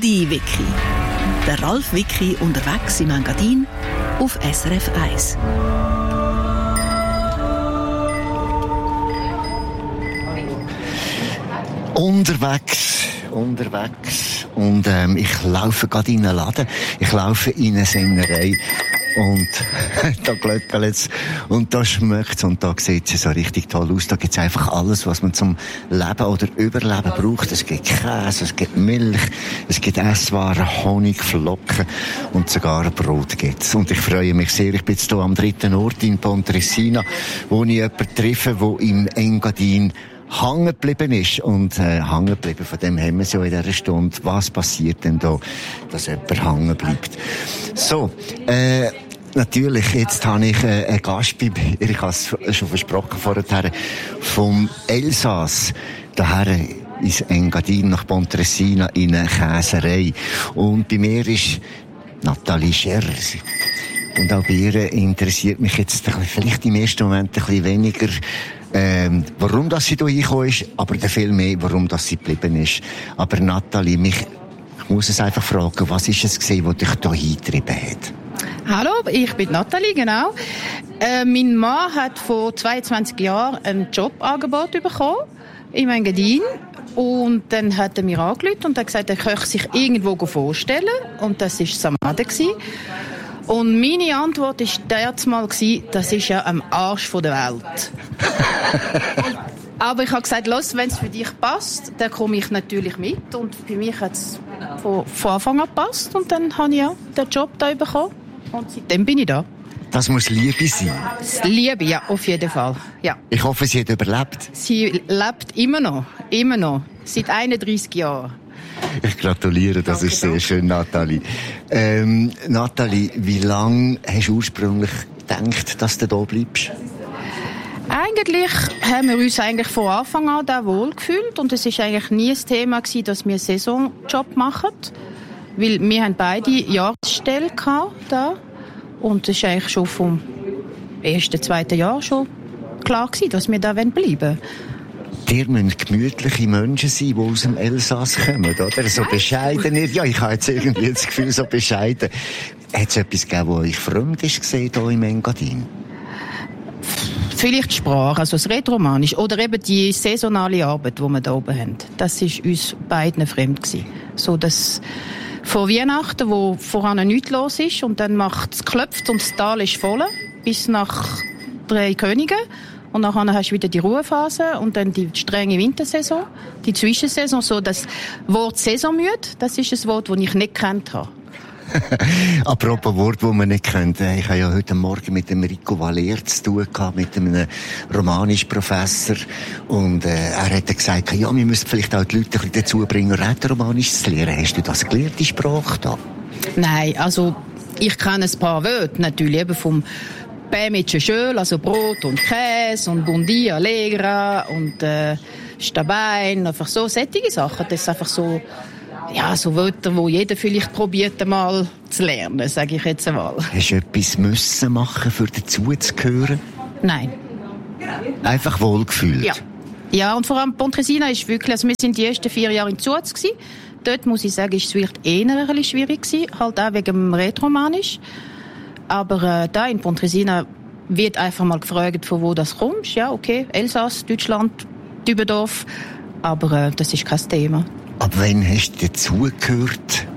Foodie-Wiki. Der Ralf Wiki unterwegs im Engadin auf SRF 1. Unterwegs. Und ich laufe gerade in einen Laden. Ich laufe in eine Sennerei. Und da glöckelt's und da schmeckt's und da sieht's so richtig toll aus. Da gibt's einfach alles, was man zum Leben oder Überleben braucht. Es gibt Käse, es gibt Milch, es gibt Esswaren, Honig, Flocken und sogar Brot gibt's. Und ich freue mich sehr. Ich bin jetzt hier am 3. Ort in Pontresina, wo ich jemanden treffe, der im Engadin hängen geblieben ist. Und hängen geblieben, von dem haben wir so in dieser Stunde. Was passiert denn da, dass jemand hängen bleibt? So, natürlich, jetzt habe ich einen Gast bei mir. Ich habe es schon versprochen vorher, vom Elsass daher ins Engadin nach Pontresina in eine Käserei. Und bei mir ist Nathalie Scherrer. Und auch bei ihr interessiert mich jetzt vielleicht im ersten Moment ein bisschen weniger, warum das sie hier reingekommen ist, aber viel mehr, warum das sie geblieben ist. Aber Nathalie, ich muss es einfach fragen, was ist es gewesen, was dich hier hingetrieben hat? Hallo, ich bin Nathalie, genau. Mein Mann hat vor 22 Jahren ein Jobangebot bekommen im Engadin. Und dann hat er mir angerufen und hat gesagt, er könnte sich irgendwo vorstellen. Und das war Samada. Und meine Antwort war damals, das ist ja am Arsch der Welt. Aber ich habe gesagt, wenn es für dich passt, dann komme ich natürlich mit. Und für mich hat es von Anfang an gepasst. Und dann habe ich ja den Job da bekommen. Und seitdem bin ich da. Das muss Liebe sein. Liebe, ja, auf jeden Fall. Ja. Ich hoffe, sie hat überlebt. Sie lebt immer noch. Seit 31 Jahren. Ich gratuliere, das ist sehr schön, Nathalie. Nathalie, wie lange hast du ursprünglich gedacht, dass du da bleibst? Eigentlich haben wir uns von Anfang an da wohlgefühlt und es war eigentlich nie ein Thema gewesen, dass wir einen Saisonjob machen. Weil wir haben beide Jahresstelle da und es war eigentlich schon vom 1., 2. Jahr schon klar gewesen, dass wir da bleiben wollen. Ihr müsst gemütliche Menschen sein, die aus dem Elsass kommen, oder? So bescheiden. Ja, ich habe jetzt irgendwie das Gefühl, so bescheiden. Hat es etwas gegeben, das euch fremd ist gesehen hier im Engadin? Vielleicht die Sprache, also das Rätoromanisch oder eben die saisonale Arbeit, die wir hier oben haben. Das war uns beiden fremd gewesen. So, dass vor Weihnachten, wo voran nichts los ist und dann klopft und das Tal ist voll, bis nach 3 Königen. Und dann hast du wieder die Ruhephase und dann die strenge Wintersaison, die Zwischensaison. So das Wort Saisonmüde, das ist ein Wort, das ich nicht gekannt habe. Apropos Wort, das man nicht kennt. Ich habe ja heute Morgen mit dem Rico Valer zu tun gehabt, mit einem Romanisch-Professor. Und er hat gesagt, ja, wir müssen vielleicht auch die Leute ein bisschen dazu bringen, Rätoromanisch zu lernen. Hast du das gelernt, die Sprache da? Nein, also ich kenne ein paar Wörter natürlich, eben vom Pämitsche Schöl, also Brot und Käse und Bundi Allegra und Stabein, einfach so sättige Sachen. Das ist einfach so, ja, so Wörter, die jeder vielleicht probiert einmal zu lernen, sage ich jetzt einmal. Hast du etwas müssen machen, für dazu zu gehören? Nein. Einfach wohlgefühlt? Ja. Ja, und vor allem Pontresina ist wirklich, also wir sind die ersten 4 Jahre in Zuz gewesen. Dort, muss ich sagen, ist es vielleicht eher ein bisschen schwierig gewesen, halt auch wegen dem Rätoromanisch. Aber da in Pontresina wird einfach mal gefragt, von wo das kommst. Ja, okay, Elsass, Deutschland, Dübendorf. Aber das ist kein Thema. Ab wann hast du dazugehört?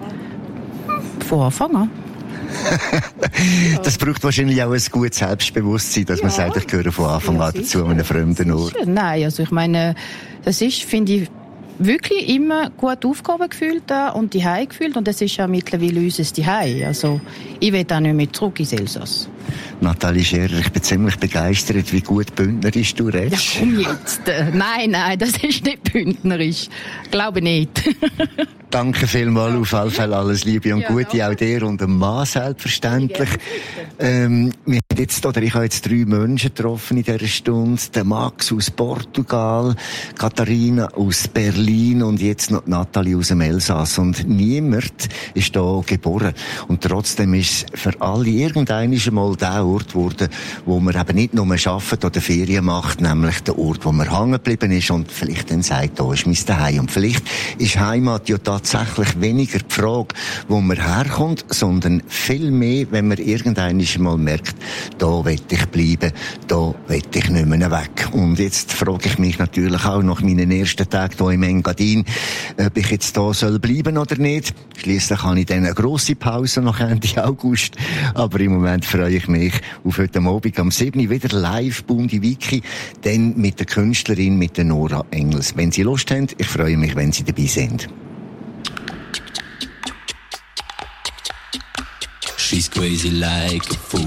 Von Anfang an. Das braucht wahrscheinlich auch ein gutes Selbstbewusstsein, dass man sagt, ich gehöre von Anfang an dazu an einem fremden Ort. Nein, also ich meine, das ist, finde ich, wirklich immer gut Aufgaben gefühlt da und die Hause gefühlt und das ist ja mittlerweile unser Zuhause. Also ich will auch nicht mehr zurück ins Elsass. Nathalie Scherrer, ich bin ziemlich begeistert, wie gut bündnerisch du redest. Ja, komm jetzt. Nein, das ist nicht bündnerisch. Glaube nicht. Danke vielmals, auf alle Fälle alles Liebe und Gute, auch dir und dem Mann selbstverständlich. Wir haben jetzt, oder ich habe jetzt 3 Menschen getroffen in dieser Stunde. Der Max aus Portugal, Katharina aus Berlin und jetzt noch Nathalie aus dem Elsass. Und niemand ist da geboren. Und trotzdem ist für alle irgendein mal der Ort geworden, wo man eben nicht nur arbeitet oder Ferien macht, nämlich der Ort, wo man hängen geblieben ist und vielleicht dann sagt, da ist mein Zuhause. Und vielleicht ist Heimat ja tatsächlich weniger die Frage, wo man herkommt, sondern viel mehr, wenn man irgendein mal merkt, da will ich bleiben, da will ich nicht mehr weg. Und jetzt frage ich mich natürlich auch nach meinen ersten Tagen hier im Engadin, ob ich jetzt da soll bleiben oder nicht. Schliesslich habe ich dann eine grosse Pause nach Ende August, aber im Moment freue ich mich auf heute Abend am 7. wieder live Bundi Wiki, dann mit der Künstlerin, mit der Nora Engels. Wenn Sie Lust haben, ich freue mich, wenn Sie dabei sind. She's crazy like a fool.